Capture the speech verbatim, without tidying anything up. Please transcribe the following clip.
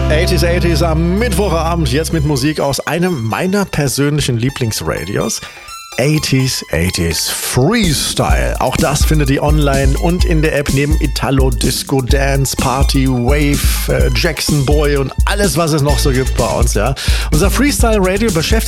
achtziger achtziger am Mittwochabend, jetzt mit Musik aus einem meiner persönlichen Lieblingsradios. achtziger achtziger Freestyle. Auch das findet ihr online und in der App neben Italo, Disco, Dance, Party, Wave, äh, Jackson Boy und alles, was es noch so gibt bei uns. Ja. Unser Freestyle Radio beschäftigt